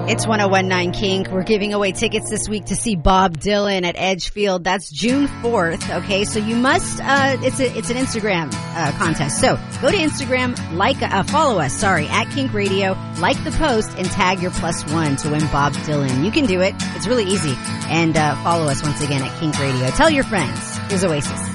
It's 1019 Kink. We're giving away tickets this week to see Bob Dylan at Edgefield. That's June 4th. Okay, so you must, it's an Instagram contest. So go to Instagram, follow us, at Kink Radio, like the post, and tag your +1 to win Bob Dylan. You can do it. It's really easy. And follow us once again at Kink Radio. Tell your friends. Here's Oasis.